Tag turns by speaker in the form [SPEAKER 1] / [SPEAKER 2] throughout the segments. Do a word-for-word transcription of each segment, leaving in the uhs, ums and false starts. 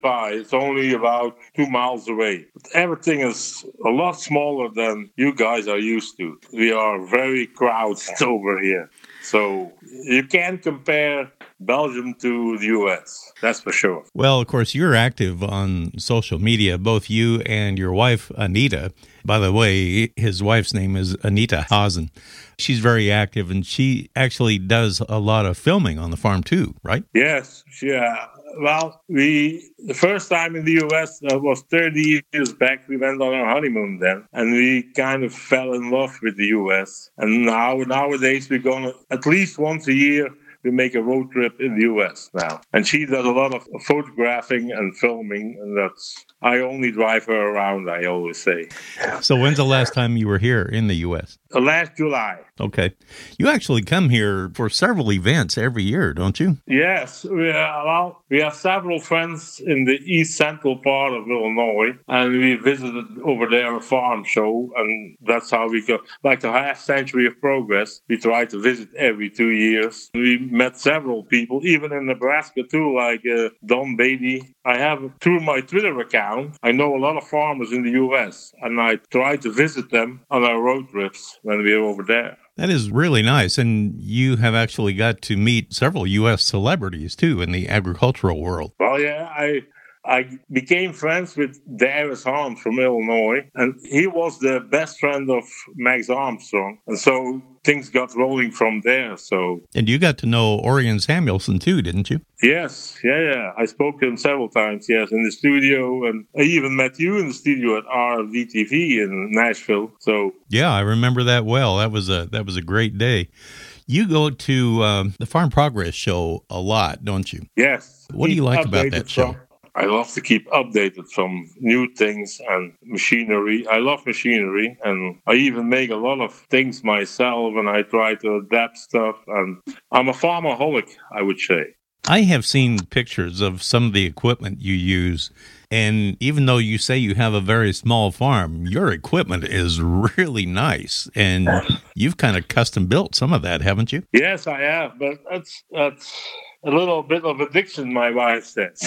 [SPEAKER 1] by. It's only about two miles away. But everything is a lot smaller than you guys are used to. We are very crowded over here. So you can't compare Belgium to the U S, that's for sure.
[SPEAKER 2] Well, of course, you're active on social media, both you and your wife, Anita. By the way, his wife's name is Anita Hazen. She's very active, and she actually does a lot of filming on the farm too, right?
[SPEAKER 1] Yes, yeah. Well, we the first time in the U S, that was thirty years back, we went on our honeymoon then, and we kind of fell in love with the U S. And now, nowadays, we're going to, at least once a year, we make a road trip in the U S now. And she does a lot of photographing and filming, and that's, I only drive her around, I always say.
[SPEAKER 2] So when's the last time you were here in the U S?
[SPEAKER 1] Uh, last July.
[SPEAKER 2] Okay. You actually come here for several events every year, don't you?
[SPEAKER 1] Yes. We, uh, well, we have several friends in the east central part of Illinois, and we visited over there a farm show, and that's how we go. Like the half century of progress, we try to visit every two years. We met several people, even in Nebraska too, like uh, Don Beatty. I have, through my Twitter account, I know a lot of farmers in the U S, and I try to visit them on our road trips when we're over there.
[SPEAKER 2] That is really nice. And you have actually got to meet several U S celebrities, too, in the agricultural world.
[SPEAKER 1] Well, yeah, I I became friends with Darius Harms from Illinois, and he was the best friend of Max Armstrong. And so things got rolling from there. So,
[SPEAKER 2] and you got to know Orion Samuelson, too, didn't you?
[SPEAKER 1] Yes, yeah, yeah. I spoke to him several times, yes, in the studio. And I even met you in the studio at R V T V in Nashville. So,
[SPEAKER 2] yeah, I remember that well. That was a that was a great day. You go to um, the Farm Progress show a lot, don't you?
[SPEAKER 1] Yes.
[SPEAKER 2] What do you like about that show?
[SPEAKER 1] From, I love to keep updated from new things and machinery. I love machinery, and I even make a lot of things myself, and I try to adapt stuff. And I'm a farmaholic, I would say.
[SPEAKER 2] I have seen pictures of some of the equipment you use, and even though you say you have a very small farm, your equipment is really nice, and you've kind of custom built some of that, haven't you?
[SPEAKER 1] Yes, I have, but that's that's a little bit of addiction, my wife says.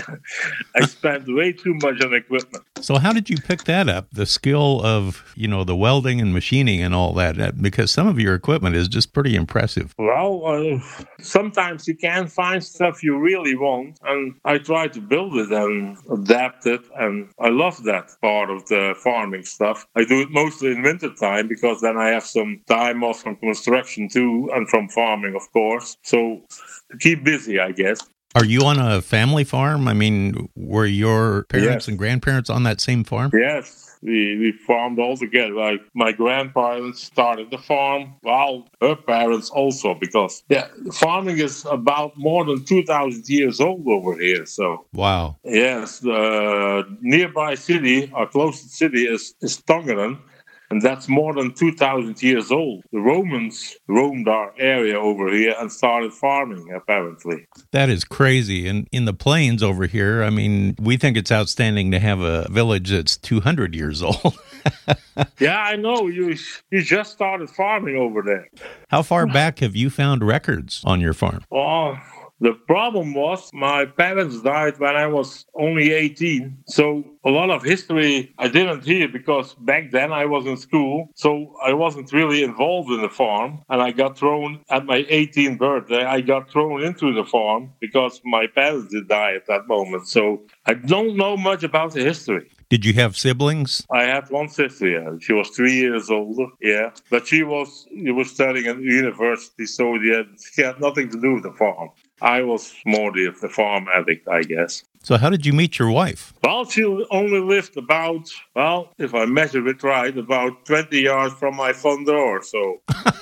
[SPEAKER 1] I spend way too much on equipment.
[SPEAKER 2] So how did you pick that up, the skill of, you know, the welding and machining and all that? Because some of your equipment is just pretty impressive.
[SPEAKER 1] Well, uh, sometimes you can't find stuff you really want, and I try to build it and adapt it, and I love that part of the farming stuff. I do it mostly in wintertime, because then I have some time off from construction too, and from farming, of course. So to keep busy, I guess.
[SPEAKER 2] Are you on a family farm? I mean, were your parents yes. and grandparents on that same farm?
[SPEAKER 1] Yes, we, we farmed all together. Like my grandparents started the farm, well, her parents also, because yeah, farming is about more than two thousand years old over here. So
[SPEAKER 2] wow.
[SPEAKER 1] Yes, the nearby city, our closest city is, is Tongeren. And that's more than two thousand years old. The Romans roamed our area over here and started farming, apparently.
[SPEAKER 2] That is crazy. And in the plains over here, I mean, we think it's outstanding to have a village that's two hundred years old.
[SPEAKER 1] Yeah, I know. You you just started farming over there.
[SPEAKER 2] How far back have you found records on your farm?
[SPEAKER 1] Oh, the problem was my parents died when I was only eighteen. So a lot of history I didn't hear, because back then I was in school. So I wasn't really involved in the farm. And I got thrown at my eighteenth birthday. I got thrown into the farm because my parents did die at that moment. So I don't know much about the history.
[SPEAKER 2] Did you have siblings?
[SPEAKER 1] I had one sister, yeah. She was three years older, yeah. But she was, she was studying at university, so she had, she had nothing to do with the farm. I was more the, the farm addict, I guess.
[SPEAKER 2] So how did you meet your wife?
[SPEAKER 1] Well, she only lived about, well, if I measure it right, about twenty yards from my front door, so...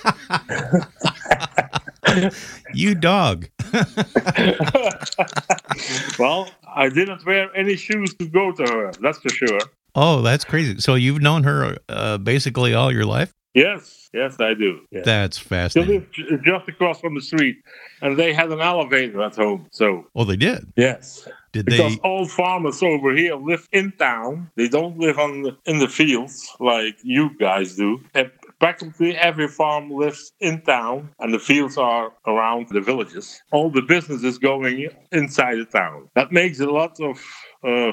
[SPEAKER 2] You dog.
[SPEAKER 1] Well, I didn't wear any shoes to go to her, that's for sure.
[SPEAKER 2] Oh, that's crazy. So you've known her uh, basically all your life?
[SPEAKER 1] Yes, yes, I do. Yes.
[SPEAKER 2] That's fascinating.
[SPEAKER 1] She lived just across from the street, and they had an elevator at home, so...
[SPEAKER 2] Oh, they did?
[SPEAKER 1] Yes.
[SPEAKER 2] Did
[SPEAKER 1] because
[SPEAKER 2] they...
[SPEAKER 1] all farmers over here live in town. They don't live on the, in the fields like you guys do. And Practically every farm lives in town, and the fields are around the villages. All the business is going inside the town. That makes a lot of uh,